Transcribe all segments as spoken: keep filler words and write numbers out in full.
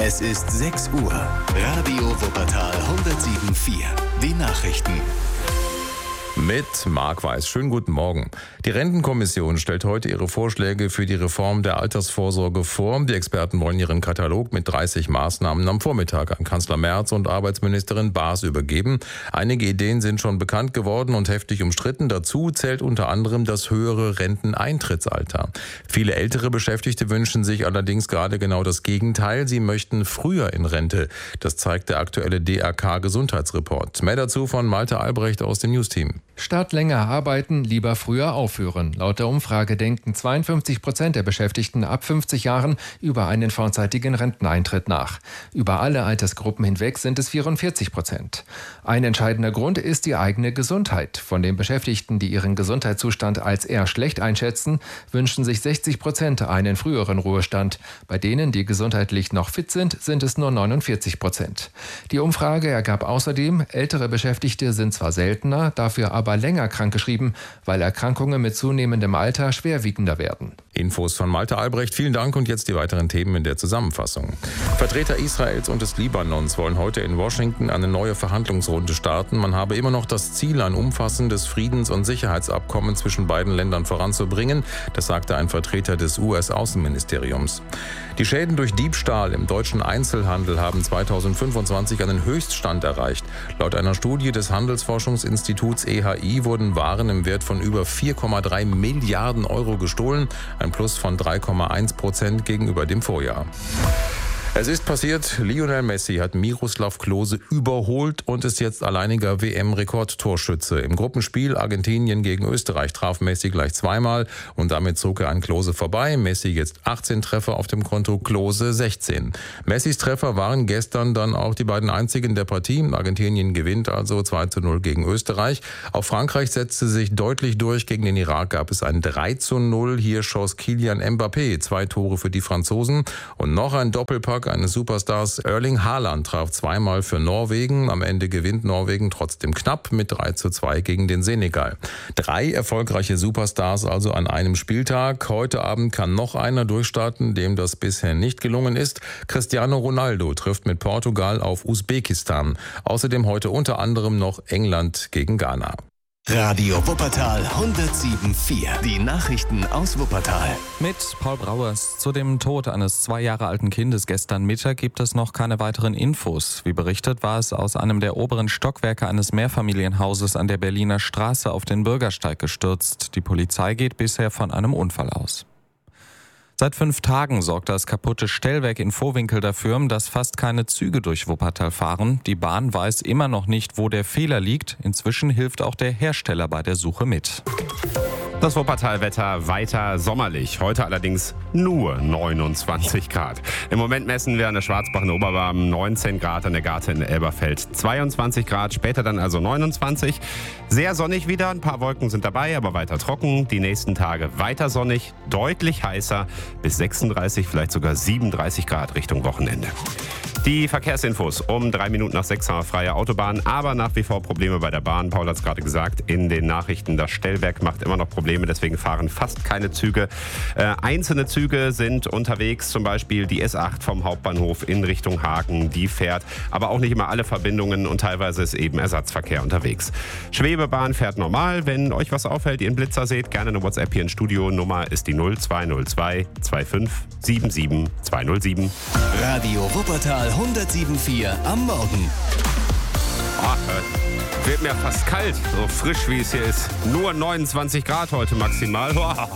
Es ist sechs Uhr. Radio Wuppertal hundertsieben Komma vier. Die Nachrichten. Mit Marc Weiß. Schönen guten Morgen. Die Rentenkommission stellt heute ihre Vorschläge für die Reform der Altersvorsorge vor. Die Experten wollen ihren Katalog mit dreißig Maßnahmen am Vormittag an Kanzler Merz und Arbeitsministerin Baas übergeben. Einige Ideen sind schon bekannt geworden und heftig umstritten. Dazu zählt unter anderem das höhere Renteneintrittsalter. Viele ältere Beschäftigte wünschen sich allerdings gerade genau das Gegenteil. Sie möchten früher in Rente. Das zeigt der aktuelle D R K-Gesundheitsreport. Mehr dazu von Malte Albrecht aus dem Newsteam. Statt länger arbeiten, lieber früher aufhören. Laut der Umfrage denken zweiundfünfzig Prozent der Beschäftigten ab fünfzig Jahren über einen vorzeitigen Renteneintritt nach. Über alle Altersgruppen hinweg sind es vierundvierzig Prozent. Ein entscheidender Grund ist die eigene Gesundheit. Von den Beschäftigten, die ihren Gesundheitszustand als eher schlecht einschätzen, wünschen sich sechzig Prozent einen früheren Ruhestand. Bei denen, die gesundheitlich noch fit sind, sind es nur neunundvierzig Prozent. Die Umfrage ergab außerdem, ältere Beschäftigte sind zwar seltener, dafür aber aber länger krankgeschrieben, weil Erkrankungen mit zunehmendem Alter schwerwiegender werden. Infos von Malte Albrecht. Vielen Dank und jetzt die weiteren Themen in der Zusammenfassung. Vertreter Israels und des Libanons wollen heute in Washington eine neue Verhandlungsrunde starten. Man habe immer noch das Ziel, ein umfassendes Friedens- und Sicherheitsabkommen zwischen beiden Ländern voranzubringen. Das sagte ein Vertreter des U S-Außenministeriums. Die Schäden durch Diebstahl im deutschen Einzelhandel haben zweitausendfünfundzwanzig einen Höchststand erreicht. Laut einer Studie des Handelsforschungsinstituts E H I wurden Waren im Wert von über vier Komma drei Milliarden Euro gestohlen, ein Plus von drei Komma eins Prozent gegenüber dem Vorjahr. Es ist passiert, Lionel Messi hat Miroslav Klose überholt und ist jetzt alleiniger W M-Rekordtorschütze. Im Gruppenspiel Argentinien gegen Österreich traf Messi gleich zweimal und damit zog er an Klose vorbei. Messi jetzt achtzehn Treffer auf dem Konto, Klose sechzehn. Messis Treffer waren gestern dann auch die beiden einzigen der Partie. Argentinien gewinnt also zwei zu null gegen Österreich. Auch Frankreich setzte sich deutlich durch. Gegen den Irak gab es ein drei zu null. Hier schoss Kylian Mbappé zwei Tore für die Franzosen und noch ein Doppelpack eines Superstars. Erling Haaland traf zweimal für Norwegen. Am Ende gewinnt Norwegen trotzdem knapp mit drei zu zwei gegen den Senegal. Drei erfolgreiche Superstars also an einem Spieltag. Heute Abend kann noch einer durchstarten, dem das bisher nicht gelungen ist. Cristiano Ronaldo trifft mit Portugal auf Usbekistan. Außerdem heute unter anderem noch England gegen Ghana. Radio Wuppertal hundertsieben Komma vier. Die Nachrichten aus Wuppertal. Mit Paul Brauers. Zu dem Tod eines zwei Jahre alten Kindes gestern Mittag gibt es noch keine weiteren Infos. Wie berichtet, war es aus einem der oberen Stockwerke eines Mehrfamilienhauses an der Berliner Straße auf den Bürgersteig gestürzt. Die Polizei geht bisher von einem Unfall aus. Seit fünf Tagen sorgt das kaputte Stellwerk in Vohwinkel dafür, dass fast keine Züge durch Wuppertal fahren. Die Bahn weiß immer noch nicht, wo der Fehler liegt. Inzwischen hilft auch der Hersteller bei der Suche mit. Das Wuppertal-Wetter weiter sommerlich. Heute allerdings nur neunundzwanzig Grad. Im Moment messen wir an der Schwarzbach in Oberbarm neunzehn Grad, an der Garte in Elberfeld zweiundzwanzig Grad, später dann also neunundzwanzig. Sehr sonnig wieder, ein paar Wolken sind dabei, aber weiter trocken. Die nächsten Tage weiter sonnig, deutlich heißer, bis sechsunddreißig, vielleicht sogar siebenunddreißig Grad Richtung Wochenende. Die Verkehrsinfos um drei Minuten nach sechs haben wir freie Autobahn, aber nach wie vor Probleme bei der Bahn. Paul hat es gerade gesagt, in den Nachrichten, das Stellwerk macht immer noch Probleme, deswegen fahren fast keine Züge. Äh, einzelne Züge sind unterwegs, zum Beispiel die S acht vom Hauptbahnhof in Richtung Hagen, die fährt, aber auch nicht immer alle Verbindungen und teilweise ist eben Ersatzverkehr unterwegs. Schwebebahn fährt normal, wenn euch was auffällt, ihr einen Blitzer seht, gerne eine WhatsApp hier ins Studio, Nummer ist die null zwei null zwei zwei fünf sieben sieben zwei null sieben. Radio Wuppertal hundertsieben Komma vier am Morgen. Ach, äh, wird mir fast kalt, so frisch wie es hier ist. Nur neunundzwanzig Grad heute maximal.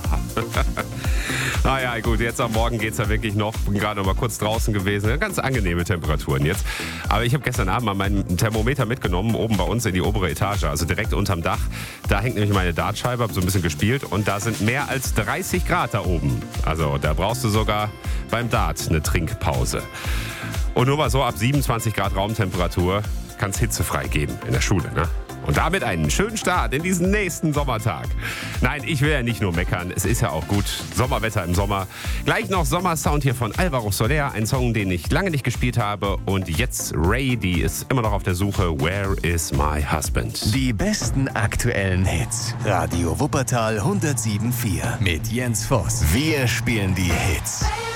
Naja, gut, jetzt am Morgen geht es ja wirklich noch. Bin gerade noch mal kurz draußen gewesen. Ganz angenehme Temperaturen jetzt. Aber ich habe gestern Abend mal meinen Thermometer mitgenommen, oben bei uns in die obere Etage, also direkt unterm Dach. Da hängt nämlich meine Dartscheibe, habe so ein bisschen gespielt und da sind mehr als dreißig Grad da oben. Also da brauchst du sogar beim Dart eine Trinkpause. Und nur mal so ab siebenundzwanzig Grad Raumtemperatur kann es hitzefrei geben in der Schule, ne? Und damit einen schönen Start in diesen nächsten Sommertag. Nein, ich will ja nicht nur meckern, es ist ja auch gut. Sommerwetter im Sommer. Gleich noch Sommersound hier von Alvaro Soler, ein Song, den ich lange nicht gespielt habe. Und jetzt Ray, die ist immer noch auf der Suche. Where is my husband? Die besten aktuellen Hits. Radio Wuppertal hundertsieben Komma vier mit Jens Voss. Wir spielen die Hits.